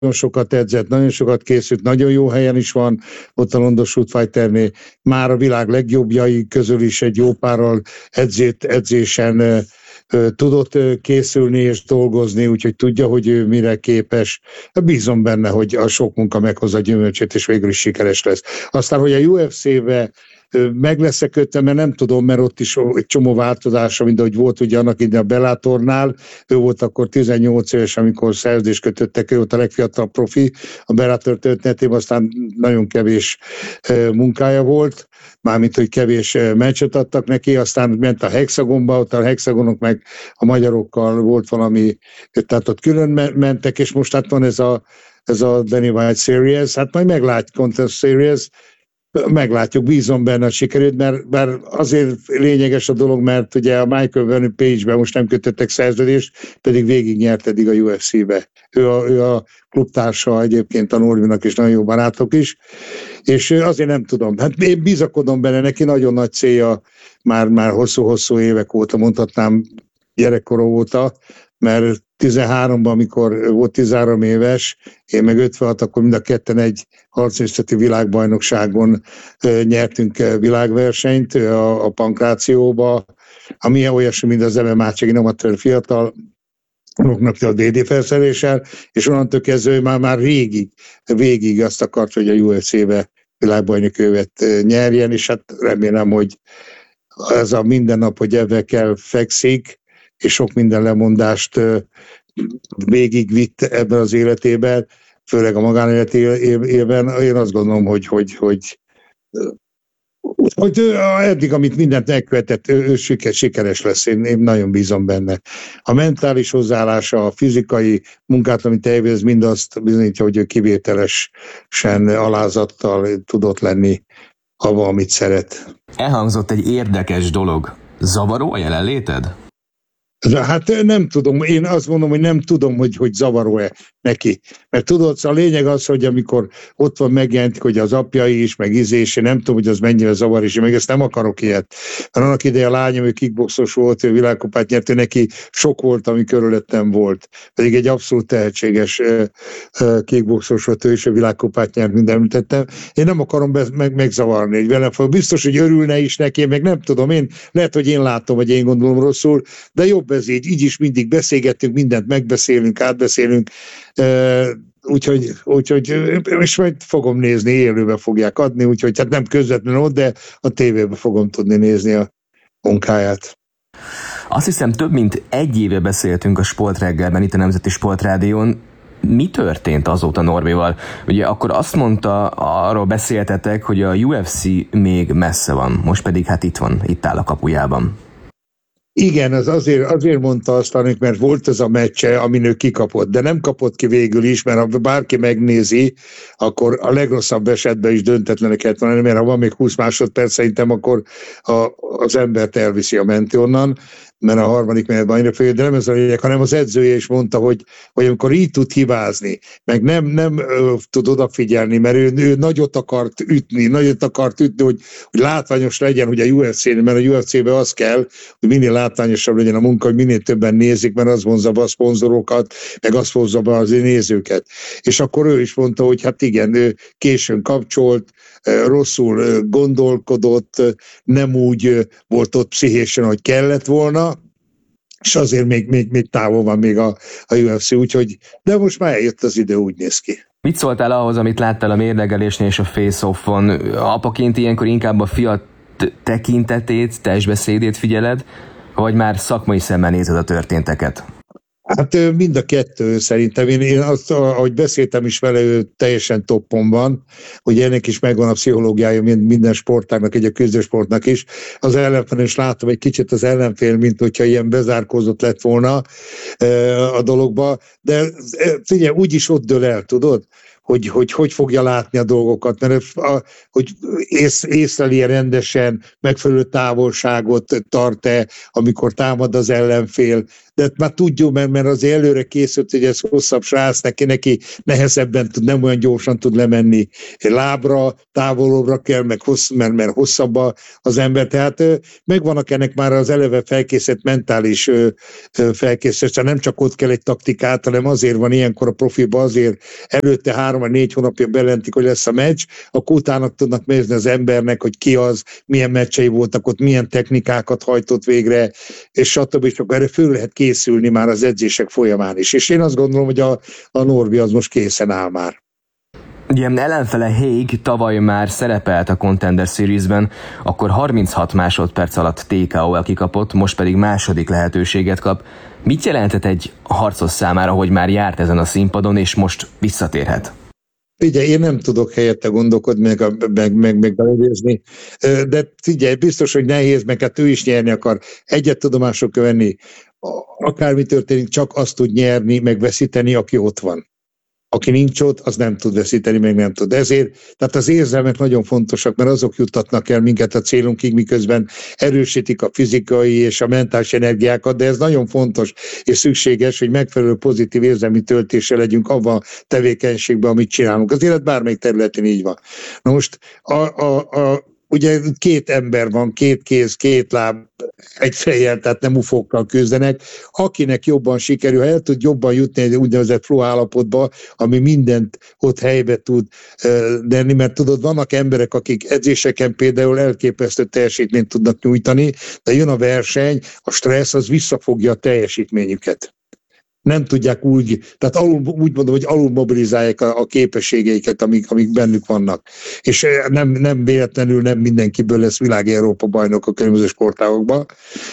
sokat edzett, nagyon sokat készült, nagyon jó helyen is van ott a London Shoot Fighternél, már a világ legjobbjai közül is egy jó párral edzésen tudott készülni és dolgozni, úgyhogy tudja, hogy ő mire képes. Bízom benne, hogy a sok munka meghozza gyümölcsét, és végül is sikeres lesz. Aztán, hogy a UFC-be meg lesz-e kötve, mert nem tudom, mert ott is egy csomó változása, mint ahogy volt ugye annak idején a Bellatornál, ő volt akkor 18 éves, amikor szerződést kötöttek, ő volt a legfiatalabb profi a Bellator történetében, aztán nagyon kevés munkája volt, mármint, hogy kevés meccset adtak neki, aztán ment a Hexagonba, ott a Hexagonok meg a magyarokkal volt valami, tehát ott külön mentek, és most hát van ez a Danny White Series, hát majd meglátjuk, Contest Series, meglátjuk, bízom benne a sikerült, mert azért lényeges a dolog, mert ugye a Michael Venom Page-ben most nem kötöttek szerződést, pedig végignyert eddig a UFC-be. Ő a klubtársa egyébként a Norvinak, és nagyon jó barátok is, és azért nem tudom. Hát én bizakodom benne, neki nagyon nagy célja már hosszú-hosszú évek óta, mondhatnám gyerekkora óta, mert 13-ban, amikor volt 13 éves, én meg 56, akkor mind a ketten egy harcművészeti világbajnokságon nyertünk világversenyt a pankrációba, ami olyasmi, mint az MMA, csak egy amatőr fiatal, a DD felszereléssel, és onnantól kezdve már végig azt akart, hogy a UFC-be világbajnokővet nyerjen, és hát remélem, hogy ez a minden nap, hogy ebben kell fekszik, és sok minden lemondást végigvitt ebben az életében, főleg a magánéletében. Én azt gondolom, hogy eddig, amit mindent megkövetett, ő sikeres lesz, én nagyon bízom benne. A mentális hozzáállása, a fizikai munkát, amit elvégez, mindazt bizonyítja, hogy ő kivételesen alázattal tudott lenni abban, amit szeret. Elhangzott egy érdekes dolog. Zavaró a jelenléted? Hát nem tudom, én azt mondom, hogy nem tudom, hogy zavaró-e neki. Mert tudod, a lényeg az, hogy amikor ott van megjelentik, hogy az apjai is, meg és én nem tudom, hogy az mennyire zavar, és én meg ezt nem akarok ilyet. Mert annak ideje a lányom, ő kickboxos volt, ő világkupát nyert, ő neki sok volt, ami körülöttem volt. Pedig egy abszolút tehetséges kickboxos volt, ő is a világkupát nyert, mint említettem. Én nem akarom megzavarni, hogy velem fog. Biztos, hogy örülne is neki, meg nem tudom, lehet, hogy én látom, vagy én gondolom rosszul, de jobb ez így is mindig beszélgettünk, mindent megbeszélünk, átbeszélünk, úgyhogy és majd fogom nézni, élőben fogják adni, úgyhogy hát nem közvetlenül ott, de a tévében fogom tudni nézni a munkáját. Azt hiszem, több mint egy éve beszéltünk a Sportreggelben, itt a Nemzeti Sportrádión. Mi történt azóta Norbival? Ugye akkor azt mondta, arról beszéltetek, hogy a UFC még messze van, most pedig hát itt áll a kapujában. Igen, az azért mondta azt, mert volt ez a meccse, amin ő kikapott, de nem kapott ki végül is, mert ha bárki megnézi, akkor a legrosszabb esetben is döntetleneket van, mert ha van még 20 másodperc, szerintem akkor az embert elviszi a mentő onnan, mert a harmadik menetben annyira följött, de nem ez a lényeg, hanem az edzője is mondta, hogy amikor így tud hibázni, meg nem tud odafigyelni, mert ő nagyot akart ütni, hogy látványos legyen, hogy a UFC-nél, mert a UFC-ben az kell, hogy minél látványosabb legyen a munka, hogy minél többen nézik, mert az vonzza be a szponzorokat, meg az vonzza be az nézőket. És akkor ő is mondta, hogy hát igen, ő későn kapcsolt, rosszul gondolkodott, nem úgy volt ott pszichésen, hogy kellett volna, és azért még távol van még a UFC, úgyhogy, de most már eljött az idő, úgy néz ki. Mit szóltál ahhoz, amit láttál a mérlegelésnél és a face-off-on? Apaként ilyenkor inkább a fia tekintetét, testbeszédét figyeled, vagy már szakmai szemmel nézed a történteket? Hát mind a kettő szerintem. Én azt, ahogy beszéltem is vele, ő teljesen toppon van, hogy ennek is megvan a pszichológiája, mint minden sportágnak, egy a küzdősportnak is. Az ellenfél is látom egy kicsit az ellenfél, mint hogyha ilyen bezárkózott lett volna a dologba, de figyelj, úgyis ott dől el, tudod? hogy fogja látni a dolgokat, mert hogy észleli rendesen, megfelelő távolságot tart-e, amikor támad az ellenfél, de már tudjuk, mert azért előre készült, hogy ez hosszabb srác, neki nehezebben tud, nem olyan gyorsan tud lemenni lábra, távolabbra kell, mert hosszabb az ember, tehát megvannak ennek már az eleve felkészített mentális felkészítés, nem csak ott kell egy taktikát, hanem azért van ilyenkor a profiba, azért előtte 3-4 hónapja bejelentik, hogy lesz a meccs, akkor utána tudnak nézni az embernek, hogy ki az, milyen meccsei voltak ott, milyen technikákat hajtott végre, és stb. És akkor erre föl lehet készülni már az edzések folyamán is. És én azt gondolom, hogy a Norbi az most készen áll már. Ugye ellenfele Hague tavaly már szerepelt a Contender Series-ben, akkor 36 másodperc alatt TKO-el kikapott, most pedig második lehetőséget kap. Mit jelentett egy harcos számára, hogy már járt ezen a színpadon, és most visszatérhet? Figyelj, én nem tudok helyette gondolkodni, meg belőzni, de figyelj, biztos, hogy nehéz, meg hát ő is nyerni akar. Egyet tudomásról kell venni, akármi történik, csak azt tud nyerni, meg veszíteni, aki ott van. Aki nincs ott, az nem tud veszíteni, meg nem tud. Ezért, tehát az érzelmek nagyon fontosak, mert azok juttatnak el minket a célunkig, miközben erősítik a fizikai és a mentális energiákat, de ez nagyon fontos és szükséges, hogy megfelelő pozitív érzelmi töltéssel legyünk abban a tevékenységben, amit csinálunk. Az élet bármelyik területén így van. Na most ugye 2 ember van, 2 kéz, 2 láb, egy fejjel, tehát nem ufókkal küzdenek. Akinek jobban sikerül, ha el tud jobban jutni egy úgynevezett flow állapotba, ami mindent ott helybe tud denni, mert tudod, vannak emberek, akik edzéseken például elképesztő teljesítményt tudnak nyújtani, de jön a verseny, a stressz, az visszafogja a teljesítményüket. Nem tudják tehát úgy mondom, hogy alul mobilizálják a képességeiket, amik bennük vannak. És nem véletlenül nem mindenkiből lesz világ-Európa bajnok a különböző sportágokban.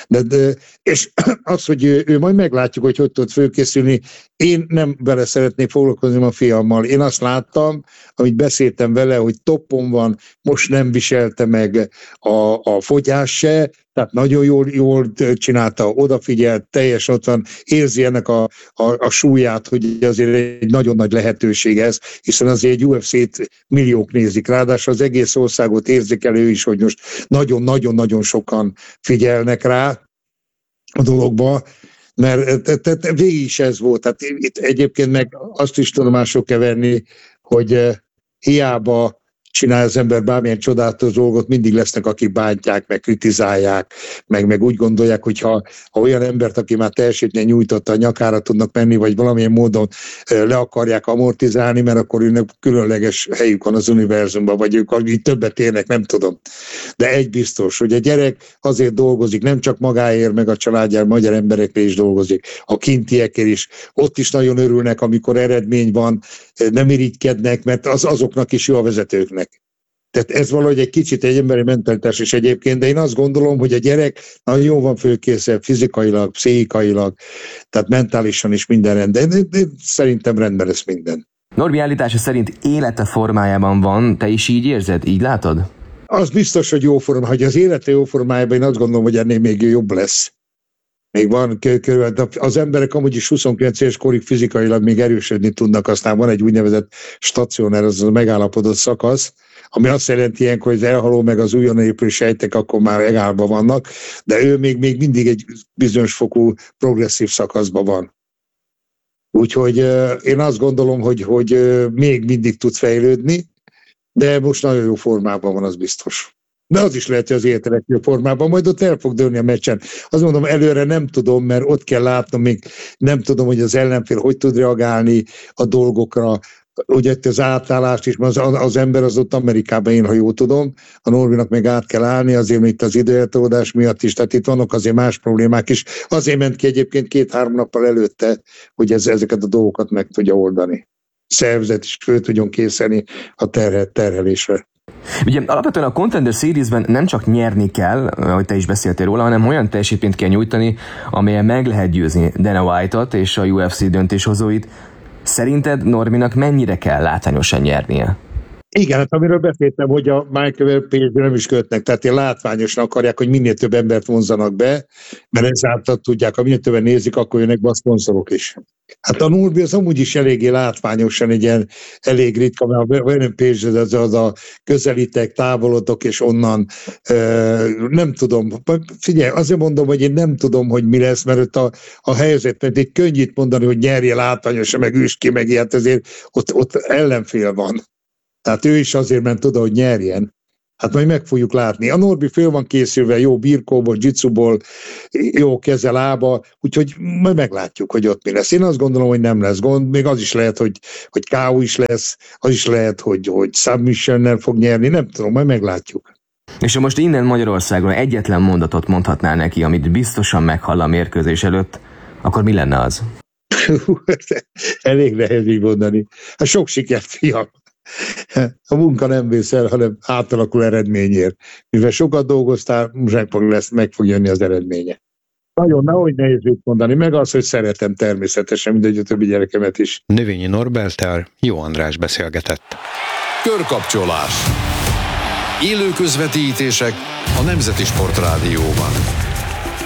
És az, hogy ő majd meglátjuk, hogy tud fölkészülni, én nem vele szeretnék foglalkozni a fiammal. Én azt láttam, amit beszéltem vele, hogy toppon van, most nem viselte meg a fogyás se, tehát nagyon jól csinálta, odafigyelt, teljes ott van, érzi ennek a súlyát, hogy azért egy nagyon nagy lehetőség ez, hiszen azért egy UFC-t milliók nézik, ráadásul az egész országot érzékelő is, hogy most nagyon-nagyon sokan figyelnek rá a dologba, mert végig is ez volt. Tehát itt egyébként meg azt is tudomásul kell venni, hogy hiába csinál az ember bármilyen csodálatos dolgot, mindig lesznek, akik bántják, meg kritizálják, meg úgy gondolják, hogy ha olyan embert, aki már teljesítmény nyújtotta, a nyakára tudnak menni, vagy valamilyen módon le akarják amortizálni, mert akkor őnek különleges helyük van az univerzumban, vagy ők így többet érnek, nem tudom. De egy biztos, hogy a gyerek azért dolgozik, nem csak magáért, meg a családjáért, magyar emberekre is dolgozik, a kintiekért is. Ott is nagyon örülnek, amikor eredmény van, nem irigykednek, mert azoknak is jó a vezetőknek. Tehát ez valahogy egy kicsit egy emberi mentalitás is egyébként, de én azt gondolom, hogy a gyerek nagyon jól van fölkészülve fizikailag, pszichikailag, tehát mentálisan is minden rendben. De szerintem rendben lesz minden. Norbi állítása szerint élete formájában van, te is így érzed, így látod? Az biztos, hogy jó forma, hogy az élete jó formájában, én azt gondolom, hogy ennél még jobb lesz. Még van körülbelül, az emberek amúgy is 29 éves korig fizikailag még erősödni tudnak, aztán van egy úgynevezett stacionár, az a megállapodott szakasz, ami azt jelenti ilyenkor, hogy az elhaló meg az újonnan épülő sejtek akkor már megállva vannak, de ő még mindig egy bizonyos fokú progresszív szakaszban van. Úgyhogy én azt gondolom, hogy még mindig tud fejlődni, de most nagyon jó formában van, az biztos. De az is lehet, hogy az élete legjobb formában, majd ott el fog dőlni a meccsen. Azt mondom, előre nem tudom, mert ott kell látnom, még nem tudom, hogy az ellenfél hogy tud reagálni a dolgokra, ugye az átállást is, az ember az ott Amerikában, én ha jól tudom, a Norbinak meg át kell állni, azért még az időeltolódás miatt is, tehát itt vannak azért más problémák is. Azért ment ki egyébként 2-3 nappal előtte, hogy ezeket a dolgokat meg tudja oldani. Szervezet is föl tudjon készíteni a terhelésre. Ugye alapvetően a Contender Series-ben nem csak nyerni kell, ahogy te is beszéltél róla, hanem olyan teljesítményt kell nyújtani, amelyen meg lehet győzni Dana White-ot és a UFC döntéshozóit. Szerinted Norbinak mennyire kell látványosan nyernie? Igen, hát amiről beszéltem, hogy a Michael Page nem is kötnek, tehát én látványosan akarják, hogy minél több embert vonzanak be, mert ezáltal tudják, ha minél többen nézik, akkor jönnek be a szponzorok is. Hát a Norbi az amúgy is eléggé látványosan egy ilyen elég ritka, mert a Venom Page az a közelítek, távolodok, és onnan nem tudom, figyelj, azért mondom, hogy én nem tudom, hogy mi lesz, mert a helyzet, mert egy könnyít mondani, hogy nyerje látványosan, meg üss ki, meg ilyet, azért ott ellenfél van. Tehát ő is azért ment oda, hogy nyerjen. Hát majd meg fogjuk látni. A Norbi föl van készülve, jó birkóból, jitsuból, jó keze, lába, úgyhogy majd meglátjuk, hogy ott mi lesz. Én azt gondolom, hogy nem lesz gond, még az is lehet, hogy KO is lesz, az is lehet, hogy submissionnel fog nyerni, nem tudom, majd meglátjuk. És ha most innen Magyarországon egyetlen mondatot mondhatnál neki, amit biztosan meghall a mérkőzés előtt, akkor mi lenne az? Elég nehéz így mondani. Hát sok sikert, fiam! A munka nem vész el, hanem átalakul eredményért. Mivel sokat dolgoztál, meg fog jönni az eredménye. Nagyon nehogy nehéz mondani, meg az, hogy szeretem természetesen, mindegy a többi gyerekemet is. Növényi Norberttel Jó András beszélgetett. Körkapcsolás. Élő közvetítések a Nemzeti Sportrádióban.